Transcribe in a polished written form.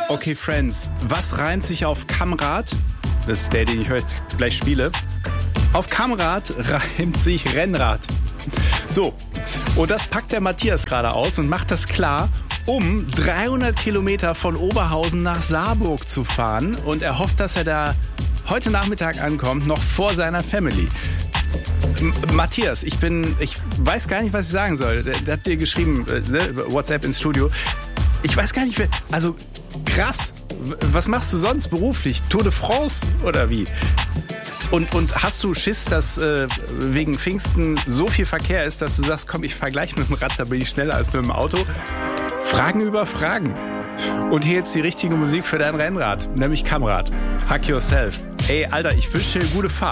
Okay, Friends, was reimt sich auf Kammrad? Das ist der, den ich heute gleich spiele. Auf Kammrad reimt sich Rennrad. So, und das packt der Matthias gerade aus und macht das klar, um 300 Kilometer von Oberhausen nach Saarburg zu fahren. Und er hofft, dass er da heute Nachmittag ankommt, noch vor seiner Family. Matthias, ich weiß gar nicht, was ich sagen soll. Der hat dir geschrieben, WhatsApp ins Studio. Ich weiß gar nicht, also krass. Was machst du sonst beruflich? Tour de France oder wie? Und hast du Schiss, dass wegen Pfingsten so viel Verkehr ist, dass du sagst, komm, ich fahr gleich mit dem Rad, da bin ich schneller als mit dem Auto? Fragen über Fragen. Und hier jetzt die richtige Musik für dein Rennrad, nämlich Kammrad. Hack yourself. Ey, Alter, ich wünsche dir eine gute Fahrt.